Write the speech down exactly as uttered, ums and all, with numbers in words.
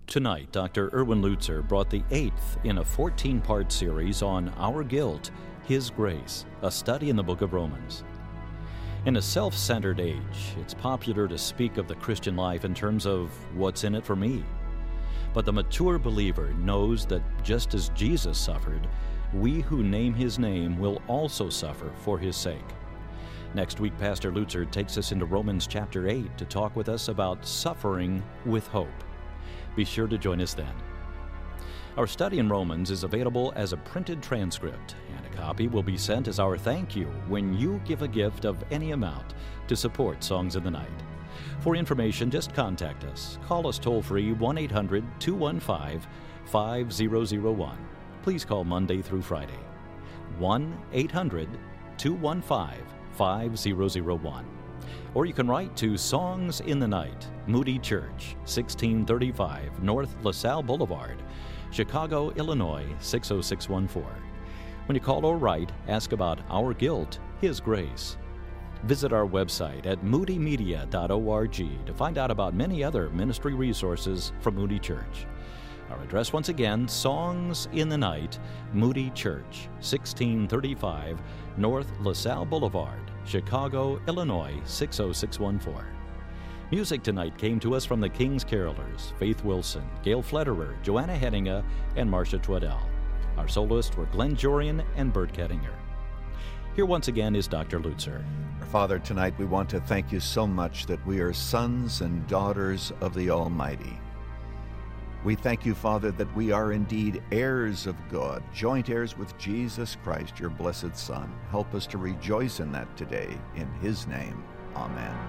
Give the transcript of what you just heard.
Tonight, Doctor Erwin Lutzer brought the eighth in a fourteen-part series on Our Guilt, His Grace, a study in the book of Romans. In a self-centered age, it's popular to speak of the Christian life in terms of what's in it for me. But the mature believer knows that just as Jesus suffered, we who name His name will also suffer for His sake. Next week, Pastor Lutzer takes us into Romans chapter eight to talk with us about suffering with hope. Be sure to join us then. Our study in Romans is available as a printed transcript, and a copy will be sent as our thank you when you give a gift of any amount to support Songs in the Night. For information, just contact us. Call us toll-free one eight hundred two one five five zero zero one. Please call Monday through Friday. one eight hundred two one five five zero zero one. Or you can write to Songs in the Night, Moody Church, sixteen thirty-five North LaSalle Boulevard, Chicago, Illinois, six oh six one four. When you call or write, ask about Our Guilt, His Grace. Visit our website at moody media dot org to find out about many other ministry resources from Moody Church. Our address once again, Songs in the Night, Moody Church, sixteen thirty-five North LaSalle Boulevard, Chicago, Illinois, six oh six one four. Music tonight came to us from the King's Carolers, Faith Wilson, Gail Flederer, Joanna Henninga, and Marcia Twaddell. Our soloists were Glenn Jorian and Bert Kettinger. Here once again is Doctor Lutzer. Father, tonight we want to thank you so much that we are sons and daughters of the Almighty. We thank you, Father, that we are indeed heirs of God, joint heirs with Jesus Christ, your blessed Son. Help us to rejoice in that today. In His name, amen.